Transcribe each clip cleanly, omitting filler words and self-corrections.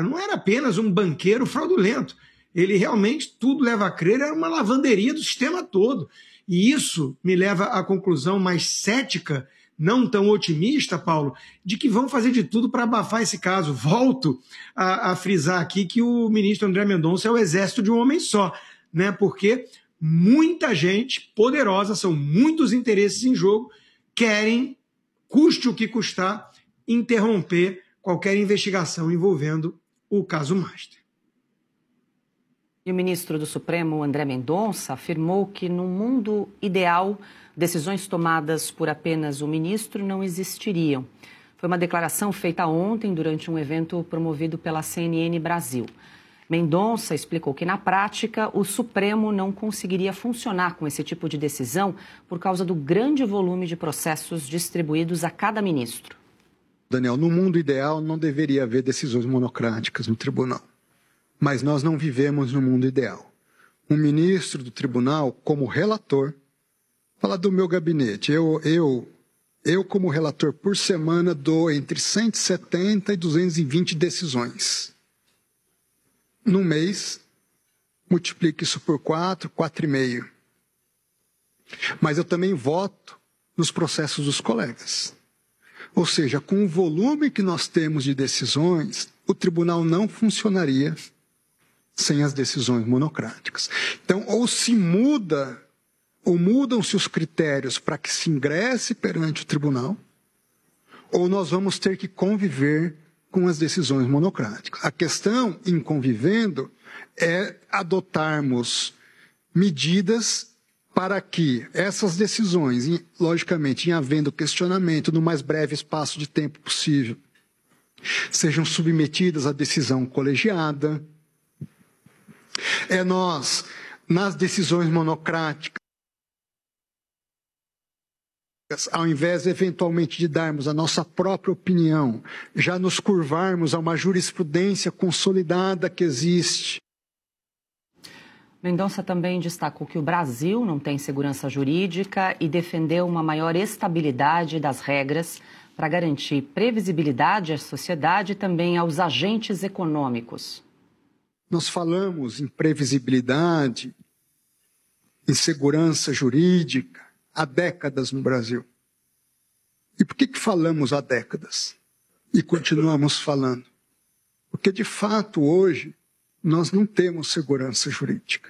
cara não era apenas um banqueiro fraudulento. Ele realmente, tudo leva a crer, era uma lavanderia do sistema todo. E isso me leva à conclusão mais cética, não tão otimista, Paulo, de que vão fazer de tudo para abafar esse caso. Volto a frisar aqui que o ministro André Mendonça é o exército de um homem só, né? Porque muita gente poderosa, são muitos interesses em jogo, querem, custe o que custar, interromper qualquer investigação envolvendo o caso Master. E o ministro do Supremo, André Mendonça, afirmou que no mundo ideal, decisões tomadas por apenas o ministro não existiriam. Foi uma declaração feita ontem durante um evento promovido pela CNN Brasil. Mendonça explicou que, na prática, o Supremo não conseguiria funcionar com esse tipo de decisão por causa do grande volume de processos distribuídos a cada ministro. Daniel, no mundo ideal não deveria haver decisões monocráticas no tribunal. Mas nós não vivemos no mundo ideal. Um ministro do tribunal, como relator, fala do meu gabinete. Eu como relator, por semana, dou entre 170 e 220 decisões. Num mês, multiplique isso por 4,5. Mas eu também voto nos processos dos colegas. Ou seja, com o volume que nós temos de decisões, o tribunal não funcionaria sem as decisões monocráticas. Então, ou se muda, ou mudam-se os critérios para que se ingresse perante o tribunal, ou nós vamos ter que conviver com as decisões monocráticas. A questão, em convivendo, é adotarmos medidas para que essas decisões, logicamente, em havendo questionamento no mais breve espaço de tempo possível, sejam submetidas à decisão colegiada. É nós, nas decisões monocráticas, ao invés, eventualmente, de darmos a nossa própria opinião, já nos curvarmos a uma jurisprudência consolidada que existe. Mendonça também destacou que o Brasil não tem segurança jurídica e defendeu uma maior estabilidade das regras para garantir previsibilidade à sociedade e também aos agentes econômicos. Nós falamos em previsibilidade, em segurança jurídica, há décadas no Brasil. E por que falamos há décadas? E continuamos falando? Porque, de fato, hoje, nós não temos segurança jurídica.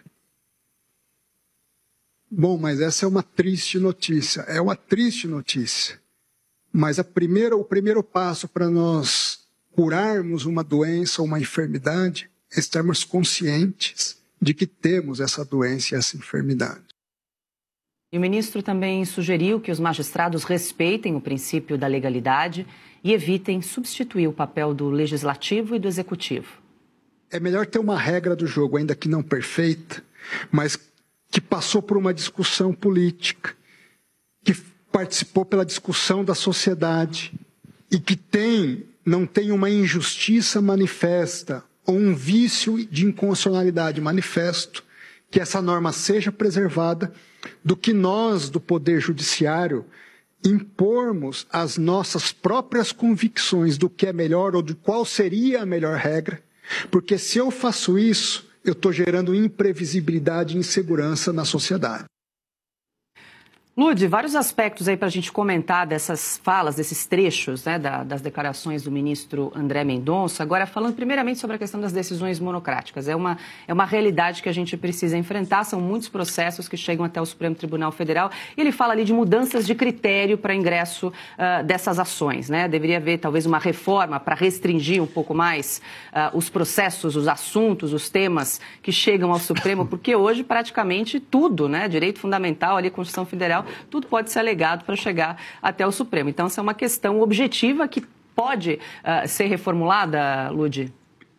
Bom, mas essa é uma triste notícia. É uma triste notícia. Mas o primeiro passo para nós curarmos uma doença ou uma enfermidade é estarmos conscientes de que temos essa doença e essa enfermidade. E o ministro também sugeriu que os magistrados respeitem o princípio da legalidade e evitem substituir o papel do legislativo e do executivo. É melhor ter uma regra do jogo, ainda que não perfeita, mas que passou por uma discussão política, que participou pela discussão da sociedade e que não tem uma injustiça manifesta ou um vício de inconstitucionalidade manifesto, que essa norma seja preservada, do que nós, do Poder Judiciário, impormos as nossas próprias convicções do que é melhor ou de qual seria a melhor regra, porque se eu faço isso, eu estou gerando imprevisibilidade e insegurança na sociedade. Lude, vários aspectos aí para a gente comentar dessas falas, desses trechos, né, das declarações do ministro André Mendonça. Agora, falando primeiramente sobre a questão das decisões monocráticas. É uma realidade que a gente precisa enfrentar, são muitos processos que chegam até o Supremo Tribunal Federal. E ele fala ali de mudanças de critério para ingresso dessas ações, né? Deveria haver talvez uma reforma para restringir um pouco mais os processos, os assuntos, os temas que chegam ao Supremo, porque hoje praticamente tudo, né, direito fundamental, ali, Constituição Federal, tudo pode ser alegado para chegar até o Supremo. Então, essa é uma questão objetiva que pode ser reformulada, Lude?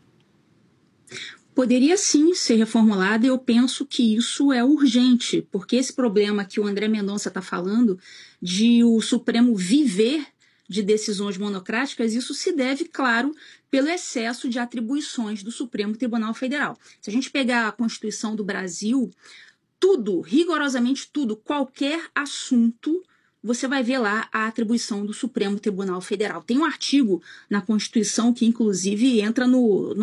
Poderia sim ser reformulada e eu penso que isso é urgente, porque esse problema que o André Mendonça está falando de o Supremo viver de decisões monocráticas, isso se deve, claro, pelo excesso de atribuições do Supremo Tribunal Federal. Se a gente pegar a Constituição do Brasil, tudo, rigorosamente tudo, qualquer assunto, você vai ver lá a atribuição do Supremo Tribunal Federal. Tem um artigo na Constituição que, inclusive, entra no